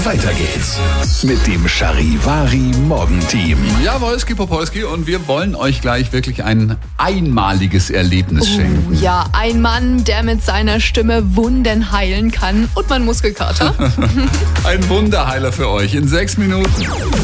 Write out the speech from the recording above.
Weiter geht's mit dem Charivari Morgenteam. Ja, Wolski Popolski, und wir wollen euch gleich wirklich ein einmaliges Erlebnis schenken. Ja, ein Mann, der mit seiner Stimme Wunden heilen kann und mein Muskelkater. Ein Wunderheiler für euch in 6 Minuten.